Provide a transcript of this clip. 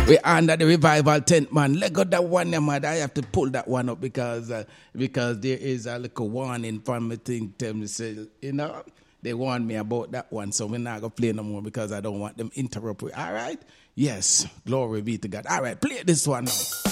We under the revival tent, man. Let go that one, man. I have to pull that one up because there is a little warning from me thing. Tell me, say, they warned me about that one, so we're not gonna play no more because I don't want them interrupt. All right? Yes. Glory be to God. All right, play this one now.